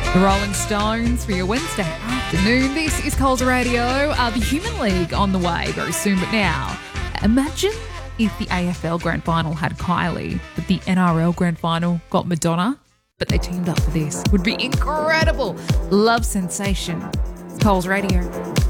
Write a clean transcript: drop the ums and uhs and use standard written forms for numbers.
The Rolling Stones for your Wednesday afternoon. This is Coles Radio. The Human League on the way very soon, but now imagine if the AFL Grand Final had Kylie, but the NRL Grand Final got Madonna, but they teamed up for this. Would be incredible. Love sensation. It's Coles Radio.